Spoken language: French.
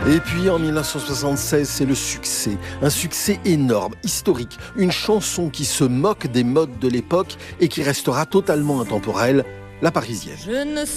Et puis en 1976, c'est le succès. Un succès énorme, historique. Une chanson qui se moque des modes de l'époque et qui restera totalement intemporelle, La Parisienne.